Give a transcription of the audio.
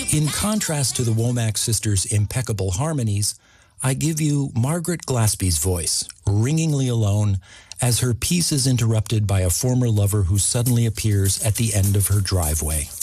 In contrast to the Womack sisters' impeccable harmonies, I give you Margaret Glaspie's voice, ringingly alone, as her piece is interrupted by a former lover who suddenly appears at the end of her driveway.